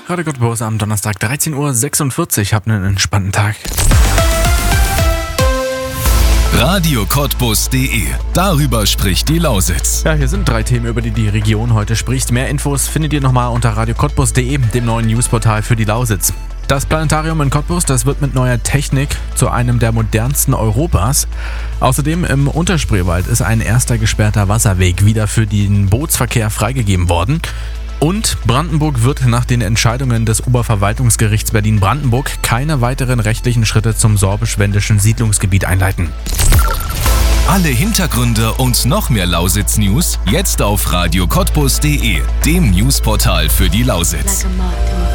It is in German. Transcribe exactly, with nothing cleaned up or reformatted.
Radio Cottbus am Donnerstag dreizehn Uhr sechsundvierzig. Habt einen entspannten Tag. Radio Cottbus punkt de. Darüber spricht die Lausitz. Ja, hier sind drei Themen, über die die Region heute spricht. Mehr Infos findet ihr nochmal unter Radio Cottbus punkt de, dem neuen Newsportal für die Lausitz. Das Planetarium in Cottbus, das wird mit neuer Technik zu einem der modernsten Europas. Außerdem im Unterspreewald ist ein erster gesperrter Wasserweg wieder für den Bootsverkehr freigegeben worden. Und Brandenburg wird nach den Entscheidungen des Oberverwaltungsgerichts Berlin-Brandenburg keine weiteren rechtlichen Schritte zum sorbisch-wendischen Siedlungsgebiet einleiten. Alle Hintergründe und noch mehr Lausitz-News jetzt auf Radio Cottbus punkt de, dem Newsportal für die Lausitz.